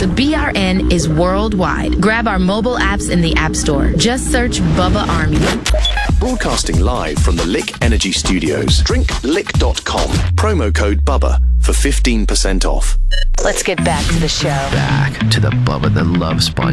The BRN is worldwide. Grab our mobile apps in the App Store. Just search Bubba Army. Broadcasting live from the Lick Energy Studios. DrinkLick.com. Promo code BUBBA for 15% off. Let's get back to the show. Back to the Bubba the Love Sponge